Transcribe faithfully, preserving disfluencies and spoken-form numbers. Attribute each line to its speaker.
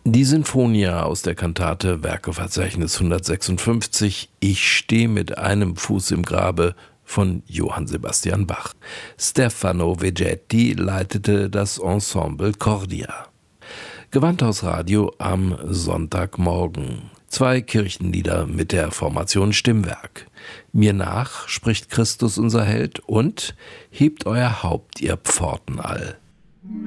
Speaker 1: Die Sinfonia aus der Kantate Werkeverzeichnis hundertsechsundfünfzig Ich steh mit einem Fuß im Grabe von Johann Sebastian Bach. Stefano Vegetti leitete das Ensemble Cordia. Gewandhausradio am Sonntagmorgen. Zwei Kirchenlieder mit der Formation Stimmwerk. Mir nach spricht Christus unser Held und hebt euer Haupt, ihr Pforten all.